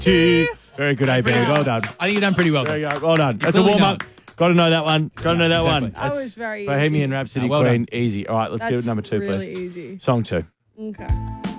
two. Very good, AB. Well done. I think you've done pretty well. There you go. Well done. That's a clearly warm-up. Got to know that one. Got to know that exactly. one. That was very easy. Bohemian Rhapsody, Well Queen. done. Easy. All right, let's do That's number two, really please. easy. Song two. Okay.